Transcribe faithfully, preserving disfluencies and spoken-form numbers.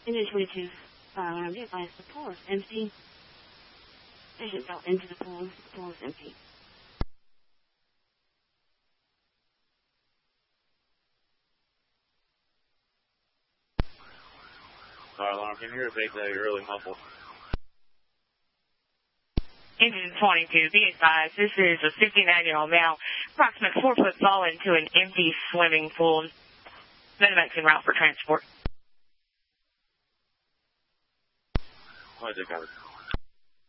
Engine twenty-two. Uh, be advised, the pool is empty. Patient fell into the pool. The pool is empty. Car alarm, can you repeat that? You're really muffled. Engine twenty-two, be advised, this is a fifty-nine-year-old male, approximate four foot fall into an empty swimming pool. Medivac en route for transport. What is it, covered?